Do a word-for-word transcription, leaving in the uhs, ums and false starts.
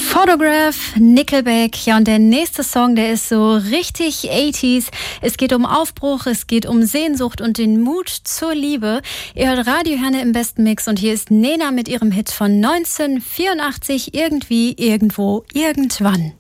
Photograph, Nickelback. Ja, und der nächste Song, der ist so richtig achtziger. Es geht um Aufbruch, es geht um Sehnsucht und den Mut zur Liebe. Ihr hört Radio Herne im besten Mix und hier ist Nena mit ihrem Hit von neunzehnhundertvierundachtzig, Irgendwie, Irgendwo, Irgendwann.